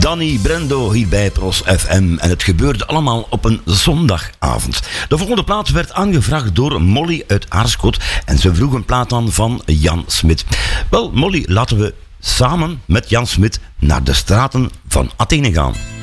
Danny Brendo hier bij Pros FM. En het gebeurde allemaal op een zondagavond. De volgende plaat werd aangevraagd door Molly uit Aarschot. En ze vroeg een plaat aan van Jan Smit. Wel, Molly, laten we samen met Jan Smit naar de straten van Athene gaan.